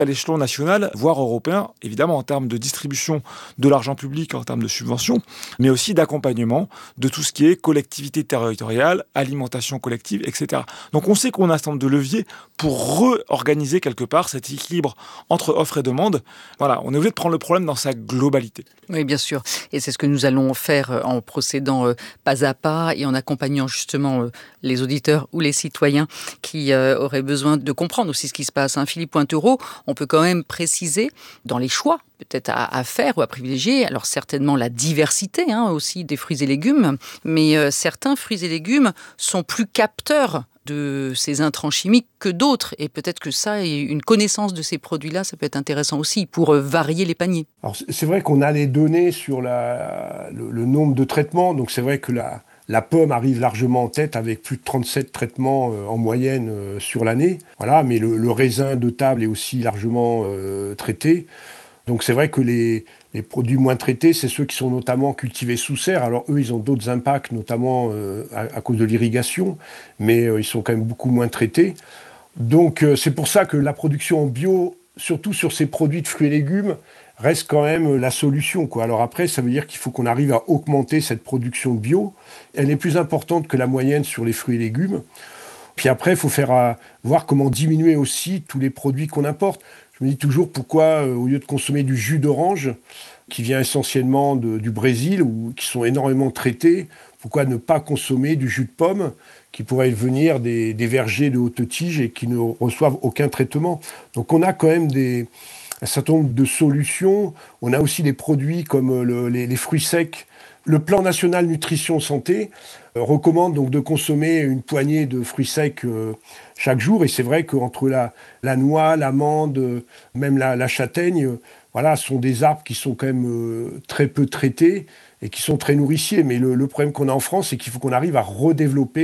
à l'échelon national, voire européen, évidemment en termes de distribution de l'argent public, en termes de subventions, mais aussi d'accompagnement de tout ce qui est collectivité territoriale, alimentation collective, etc. Donc on sait qu'on a un certain nombre de leviers pour réorganiser quelque part cet équilibre entre offre et demande. Voilà, on est obligé de prendre le problème dans sa globalité. Oui, bien sûr. Et c'est ce que nous allons faire en procédant pas à pas et en accompagnant justement les auditeurs ou les citoyens qui auraient besoin de comprendre aussi ce qui se passe. Philippe Pointereau, on peut quand même préciser dans les choix peut-être à faire ou à privilégier, alors certainement la diversité aussi des fruits et légumes, mais certains fruits et légumes sont plus capteurs de ces intrants chimiques que d'autres. Et peut-être que ça, et une connaissance de ces produits-là, ça peut être intéressant aussi pour varier les paniers. Alors c'est vrai qu'on a les données sur le nombre de traitements. Donc c'est vrai que la pomme arrive largement en tête avec plus de 37 traitements en moyenne sur l'année. Voilà, mais le raisin de table est aussi largement traité. Donc c'est vrai que les produits moins traités, c'est ceux qui sont notamment cultivés sous serre. Alors eux, ils ont d'autres impacts, notamment à cause de l'irrigation, mais ils sont quand même beaucoup moins traités. Donc c'est pour ça que la production en bio, surtout sur ces produits de fruits et légumes, reste quand même la solution, quoi. Alors après, ça veut dire qu'il faut qu'on arrive à augmenter cette production bio. Elle est plus importante que la moyenne sur les fruits et légumes. Puis après, il faut voir comment diminuer aussi tous les produits qu'on importe. Je me dis toujours pourquoi, au lieu de consommer du jus d'orange, qui vient essentiellement du Brésil, ou qui sont énormément traités, pourquoi ne pas consommer du jus de pomme, qui pourrait venir des vergers de haute tige et qui ne reçoivent aucun traitement. Donc on a quand même un certain nombre de solutions. On a aussi des produits comme les fruits secs. Le plan national nutrition santé recommande donc de consommer une poignée de fruits secs chaque jour. Et c'est vrai qu'entre la noix, l'amande, même la châtaigne, voilà, sont des arbres qui sont quand même très peu traités et qui sont très nourriciers. Mais le problème qu'on a en France, c'est qu'il faut qu'on arrive à redévelopper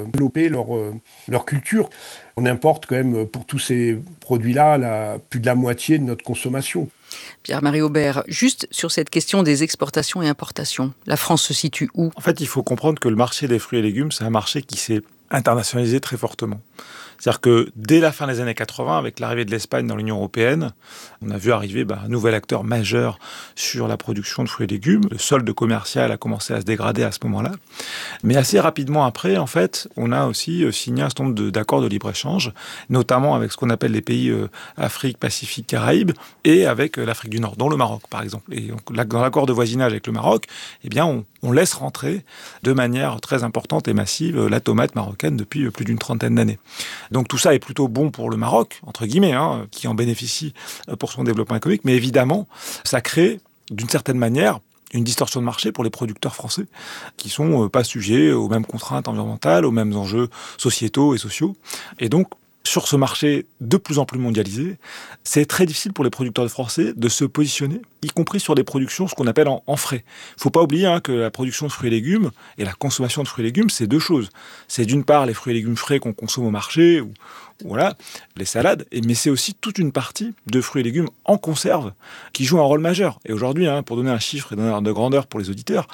leur culture. On importe quand même pour tous ces produits-là plus de la moitié de notre consommation. Pierre-Marie Aubert, juste sur cette question des exportations et importations, la France se situe où ? En fait, il faut comprendre que le marché des fruits et légumes, c'est un marché qui s'est internationalisé très fortement. C'est-à-dire que dès la fin des années 80, avec l'arrivée de l'Espagne dans l'Union européenne, on a vu arriver un nouvel acteur majeur sur la production de fruits et légumes. Le solde commercial a commencé à se dégrader à ce moment-là. Mais assez rapidement après, en fait, on a aussi signé un certain nombre d'accords de libre-échange, notamment avec ce qu'on appelle les pays Afrique, Pacifique, Caraïbes, et avec l'Afrique du Nord, dont le Maroc, par exemple. Et donc, dans l'accord de voisinage avec le Maroc, eh bien, on laisse rentrer de manière très importante et massive la tomate marocaine depuis plus d'une trentaine d'années. Donc tout ça est plutôt bon pour le Maroc, entre guillemets, qui en bénéficie pour son développement économique. Mais évidemment, ça crée, d'une certaine manière, une distorsion de marché pour les producteurs français qui sont pas sujets aux mêmes contraintes environnementales, aux mêmes enjeux sociétaux et sociaux. Et donc, sur ce marché de plus en plus mondialisé, c'est très difficile pour les producteurs français de se positionner, y compris sur des productions, ce qu'on appelle en frais. Il ne faut pas oublier que la production de fruits et légumes et la consommation de fruits et légumes, c'est deux choses. C'est d'une part les fruits et légumes frais qu'on consomme au marché, ou voilà, les salades, mais c'est aussi toute une partie de fruits et légumes en conserve qui joue un rôle majeur. Et aujourd'hui, pour donner un chiffre et donner un ordre de grandeur pour les auditeurs,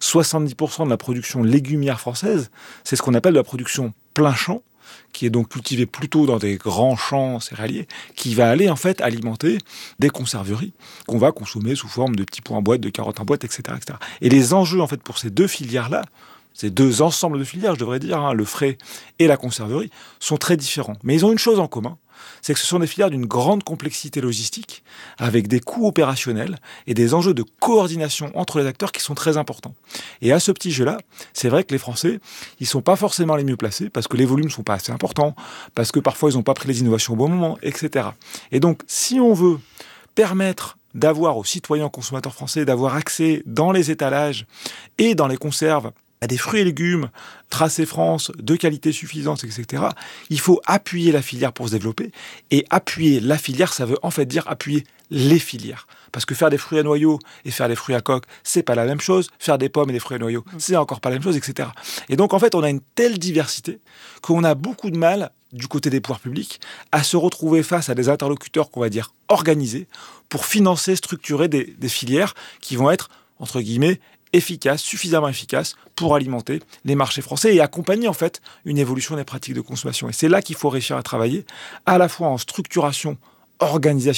70% de la production légumière française, c'est ce qu'on appelle la production plein champ, qui est donc cultivé plutôt dans des grands champs céréaliers, qui va aller en fait alimenter des conserveries qu'on va consommer sous forme de petits pois en boîte, de carottes en boîte, etc., etc. Et les enjeux en fait pour ces deux filières-là, ces deux ensembles de filières, je devrais dire, le frais et la conserverie, sont très différents. Mais ils ont une chose en commun, c'est que ce sont des filières d'une grande complexité logistique, avec des coûts opérationnels et des enjeux de coordination entre les acteurs qui sont très importants. Et à ce petit jeu-là, c'est vrai que les Français, ils sont pas forcément les mieux placés, parce que les volumes sont pas assez importants, parce que parfois ils n'ont pas pris les innovations au bon moment, etc. Et donc, si on veut permettre d'avoir aux citoyens consommateurs français d'avoir accès dans les étalages et dans les conserves à des fruits et légumes tracés France, de qualité suffisante, etc., il faut appuyer la filière pour se développer. Et appuyer la filière, ça veut en fait dire appuyer les filières. Parce que faire des fruits à noyaux et faire des fruits à coque, c'est pas la même chose. Faire des pommes et des fruits à noyaux, c'est encore pas la même chose, etc. Et donc, en fait, on a une telle diversité qu'on a beaucoup de mal, du côté des pouvoirs publics, à se retrouver face à des interlocuteurs qu'on va dire organisés pour financer, structurer des filières qui vont être, entre guillemets, suffisamment efficace pour alimenter les marchés français et accompagner en fait une évolution des pratiques de consommation. Et c'est là qu'il faut réussir à travailler, à la fois en structuration organisation